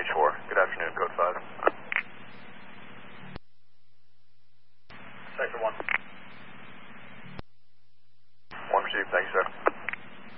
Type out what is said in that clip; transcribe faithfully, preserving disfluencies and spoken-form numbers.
H four. Good afternoon, code five. Sector one. One received, thanks, sir.